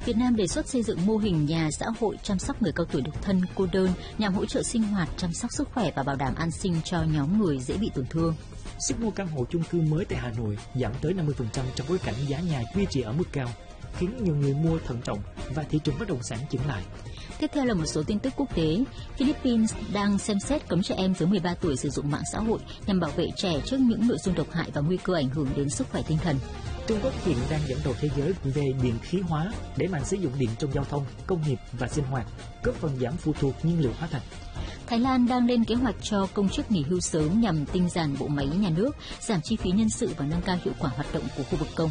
Việt Nam đề xuất xây dựng mô hình nhà xã hội chăm sóc người cao tuổi độc thân, cô đơn nhằm hỗ trợ sinh hoạt, chăm sóc sức khỏe và bảo đảm an sinh cho nhóm người dễ bị tổn thương. Sức mua căn hộ chung cư mới tại Hà Nội giảm tới 50% trong bối cảnh giá nhà duy trì ở mức cao, khiến nhiều người mua thận trọng và thị trường bất động sản chững lại. Tiếp theo là một số tin tức quốc tế. Philippines đang xem xét cấm trẻ em dưới 13 tuổi sử dụng mạng xã hội nhằm bảo vệ trẻ trước những nội dung độc hại và nguy cơ ảnh hưởng đến sức khỏe tinh thần. Trung Quốc hiện đang dẫn đầu thế giới về điện khí hóa, đẩy mạnh sử dụng điện trong giao thông, công nghiệp và sinh hoạt, góp phần giảm phụ thuộc nhiên liệu hóa thạch. Thái Lan đang lên kế hoạch cho công chức nghỉ hưu sớm nhằm tinh giản bộ máy nhà nước, giảm chi phí nhân sự và nâng cao hiệu quả hoạt động của khu vực công.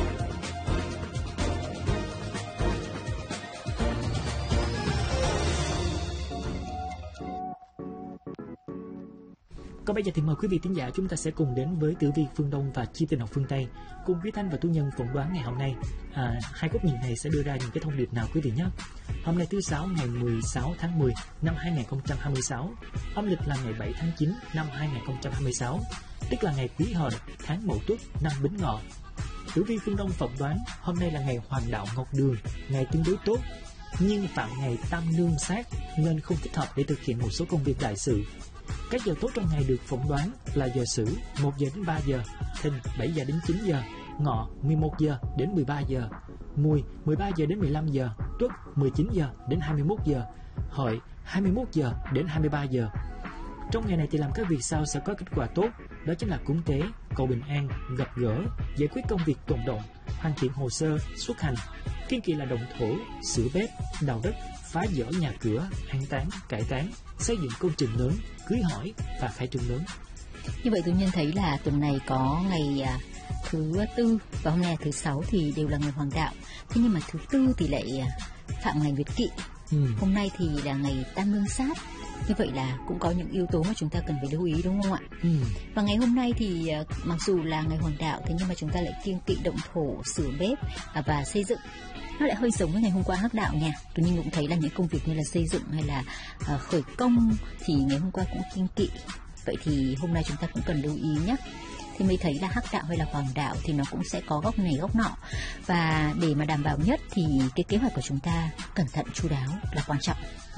Còn bây giờ thì mời quý vị thính giả chúng ta sẽ cùng đến với Tử Vi phương Đông và Chi Tinh học phương Tây, cùng Quý Thanh và Tú Nhân phỏng đoán ngày hôm nay. Hai góc nhìn này sẽ đưa ra những cái thông điệp nào quý vị nhé? Hôm nay thứ Sáu ngày 16 tháng 10 năm 2026, âm lịch là ngày 7 tháng 9 năm 2026, tức là ngày Quý Hợi, tháng Mậu Tuất, năm Bính Ngọ. Tử Vi phương Đông phỏng đoán hôm nay là ngày Hoàng đạo Ngọc Đường, ngày tương đối tốt, nhưng phạm ngày Tam Nương sát nên không thích hợp để thực hiện một số công việc đại sự. Các giờ tốt trong ngày được phỏng đoán là giờ Sửu 1 giờ đến 3 giờ, Thìn 7 giờ đến 9 giờ, Ngọ 11 giờ đến 13 giờ, Mùi 13 giờ đến 15 giờ, Tuất 19 giờ đến 21 giờ, Hợi 21 giờ đến 23 giờ. Trong ngày này thì làm các việc sau sẽ có kết quả tốt, đó chính là cúng tế, cầu bình an, gặp gỡ, giải quyết công việc tồn động, hoàn thiện hồ sơ, xuất hành. Kiên kỵ là động thổ, sửa bếp, đào đất, phá dỡ nhà cửa, an táng, cải táng, xây dựng công trình lớn, cưới hỏi và khai trương lớn. Như vậy tôi nhận thấy là tuần này có ngày thứ Tư và hôm nay thứ Sáu thì đều là ngày Hoàng đạo. Thế nhưng mà thứ Tư thì lại phạm ngày Việt Kỵ. Hôm nay thì là ngày Tam Nương sát. Như vậy là cũng có những yếu tố mà chúng ta cần phải lưu ý, đúng không ạ? Và ngày hôm nay thì mặc dù là ngày Hoàng đạo, thế nhưng mà chúng ta lại kiêng kỵ động thổ, sửa bếp và xây dựng. Nó lại hơi giống với ngày hôm qua hắc đạo nha. Tôi nhưng cũng thấy là những công việc như là xây dựng hay là khởi công thì ngày hôm qua cũng kiêng kỵ. Vậy thì hôm nay chúng ta cũng cần lưu ý nhé. Thì mới thấy là hắc đạo hay là hoàng đạo thì nó cũng sẽ có góc này góc nọ. Và để mà đảm bảo nhất thì cái kế hoạch của chúng ta cẩn thận chu đáo là quan trọng.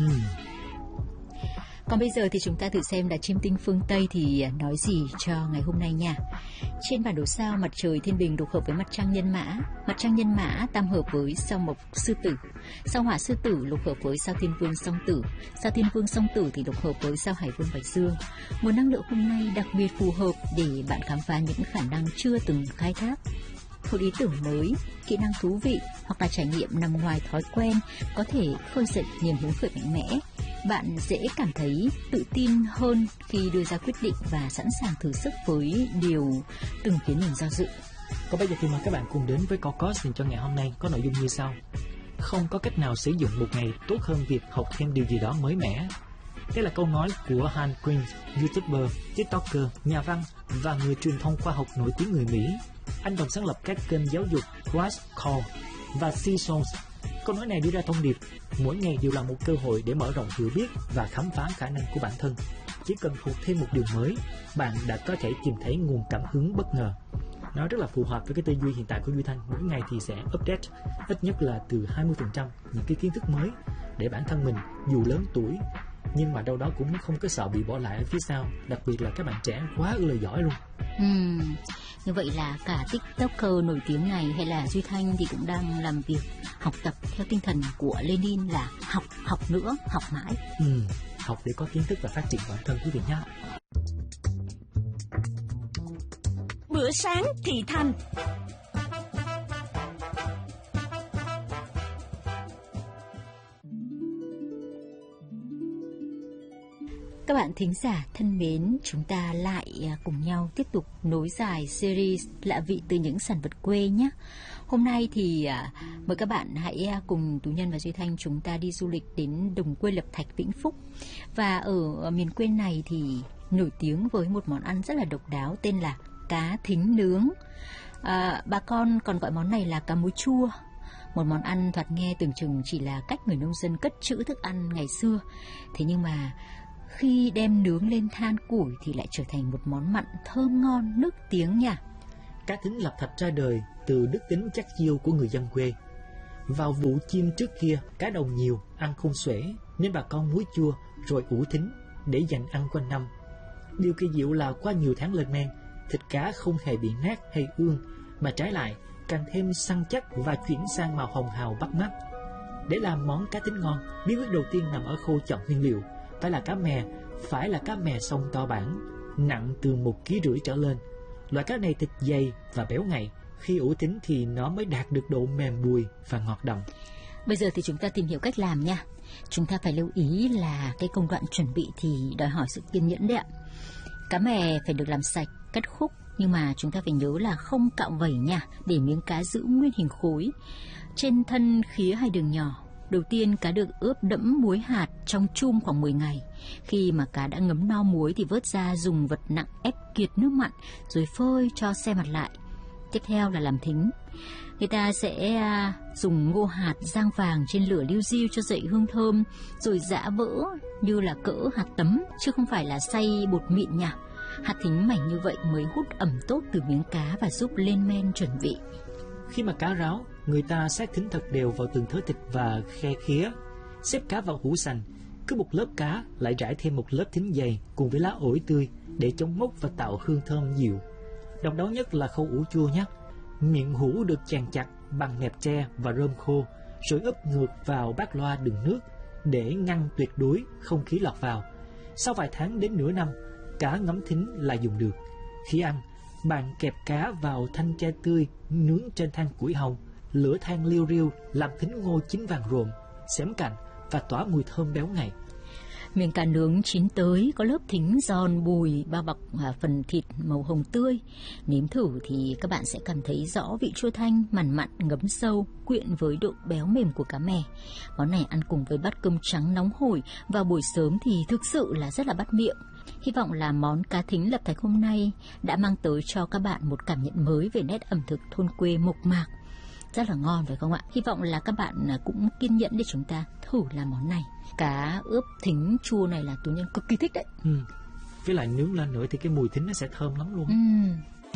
Còn bây giờ thì chúng ta thử xem là chiêm tinh phương Tây thì nói gì cho ngày hôm nay nha. Trên bản đồ sao, mặt trời thiên bình lục hợp với mặt trăng nhân mã. Mặt trăng nhân mã tam hợp với sao mộc sư tử. Sao hỏa sư tử lục hợp với sao thiên vương song tử. Sao thiên vương song tử thì lục hợp với sao hải vương bạch dương. Nguồn năng lượng hôm nay đặc biệt phù hợp để bạn khám phá những khả năng chưa từng khai thác. Một ý tưởng mới, kỹ năng thú vị hoặc là trải nghiệm nằm ngoài thói quen có thể khơi dậy niềm hứng khởi mạnh mẽ. Bạn dễ cảm thấy tự tin hơn khi đưa ra quyết định và sẵn sàng thử sức với điều từng khiến mình do dự. Còn bây giờ thì mời các bạn cùng đến với Caucus dành cho ngày hôm nay có nội dung như sau. Không có cách nào sử dụng một ngày tốt hơn việc học thêm điều gì đó mới mẻ. Đây là câu nói của Han Quinn, YouTuber, TikToker, nhà văn và người truyền thông khoa học nổi tiếng người Mỹ. Anh đồng sáng lập các kênh giáo dục Crash Course và Seasons. Câu nói này đưa ra thông điệp mỗi ngày đều là một cơ hội để mở rộng hiểu biết và khám phá khả năng của bản thân. Chỉ cần học thêm một điều mới, bạn đã có thể tìm thấy nguồn cảm hứng bất ngờ. Nó rất là phù hợp với cái tư duy hiện tại của Duy Thanh. Mỗi ngày thì sẽ update ít nhất là từ 20% những cái kiến thức mới để bản thân mình dù lớn tuổi nhưng mà đâu đó cũng không có sợ bị bỏ lại ở phía sau. Đặc biệt là các bạn trẻ quá ư là giỏi luôn. Như vậy là cả TikToker nổi tiếng này hay là Duy Thanh thì cũng đang làm việc học tập theo tinh thần của Lenin là học nữa, học mãi. Học để có kiến thức và phát triển bản thân quý vị nhé. Bữa sáng thị thành. Các bạn thính giả thân mến, chúng ta lại cùng nhau tiếp tục nối dài series lạ vị từ những sản vật quê nhé. Hôm nay thì mời các bạn hãy cùng Tú Nhân và Duy Thanh chúng ta đi du lịch đến đồng quê Lập Thạch, Vĩnh Phúc. Và ở miền quê này thì nổi tiếng với một món ăn rất là độc đáo tên là cá thính nướng. Bà con còn gọi món này là cá muối chua. Một món ăn thoạt nghe tưởng chừng chỉ là cách người nông dân cất trữ thức ăn ngày xưa. Thế nhưng mà khi đem nướng lên than củi thì lại trở thành một món mặn thơm ngon nước tiếng nha. Cá thính Lập Thạch ra đời từ đức tính chắc chiêu của người dân quê. Vào vụ chiêm trước kia, cá đồng nhiều, ăn không xuể, nên bà con muối chua rồi ủ thính để dành ăn quanh năm. Điều kỳ diệu là qua nhiều tháng lên men, thịt cá không hề bị nát hay ương, mà trái lại càng thêm săn chắc và chuyển sang màu hồng hào bắt mắt. Để làm món cá thính ngon, bí quyết đầu tiên nằm ở khâu chọn nguyên liệu. Phải là cá mè sông to bản, nặng từ 1,5 kg trở lên. Loại cá này thịt dày và béo ngậy, khi ủ thính thì nó mới đạt được độ mềm bùi và ngọt đậm. Bây giờ thì chúng ta tìm hiểu cách làm nha. Chúng ta phải lưu ý là cái công đoạn chuẩn bị thì đòi hỏi sự kiên nhẫn đấy ạ. Cá mè phải được làm sạch, cắt khúc, nhưng mà chúng ta phải nhớ là không cạo vẩy nha, để miếng cá giữ nguyên hình khối. Trên thân khía hai đường nhỏ. Đầu tiên cá được ướp đẫm muối hạt trong chum khoảng 10 ngày. Khi mà cá đã ngấm no muối thì vớt ra, dùng vật nặng ép kiệt nước mặn rồi phơi cho se mặt lại. Tiếp theo là làm thính. Người ta sẽ dùng ngô hạt rang vàng trên lửa liu riu cho dậy hương thơm, rồi giã vỡ như là cỡ hạt tấm, chứ không phải là xay bột mịn nha. Hạt thính mảnh như vậy mới hút ẩm tốt từ miếng cá và giúp lên men chuẩn vị. Khi mà cá ráo, người ta xát thính thật đều vào từng thớ thịt và khe khía, xếp cá vào hũ sành. Cứ một lớp cá lại rải thêm một lớp thính dày cùng với lá ổi tươi để chống mốc và tạo hương thơm dịu. Độc đáo nhất là khâu ủ chua nhắc. Miệng hũ được chàn chặt bằng nẹp tre và rơm khô, rồi úp ngược vào bát loa đựng nước để ngăn tuyệt đối không khí lọt vào. Sau vài tháng đến nửa năm, cá ngấm thính là dùng được. Khi ăn, bạn kẹp cá vào thanh tre tươi nướng trên than củi hồng, lửa than liu riu làm thính ngô chín vàng rộm, xém cạnh và tỏa mùi thơm béo ngậy. Miếng cá nướng chín tới có lớp thính giòn bùi bao bọc phần thịt màu hồng tươi. Nếm thử thì các bạn sẽ cảm thấy rõ vị chua thanh, mặn mặn ngấm sâu, quyện với độ béo mềm của cá mè. Món này ăn cùng với bát cơm trắng nóng hổi vào buổi sớm thì thực sự là rất là bắt miệng. Hy vọng là món cá thính lập thạch hôm nay đã mang tới cho các bạn một cảm nhận mới về nét ẩm thực thôn quê mộc mạc. Rất là ngon phải không ạ? Hy vọng là các bạn cũng kiên nhẫn để chúng ta thử làm món này. Cá ướp thính chua này là Tú Nhân cực kỳ thích đấy. Với lại nướng lên nữa thì cái mùi thính nó sẽ thơm lắm luôn.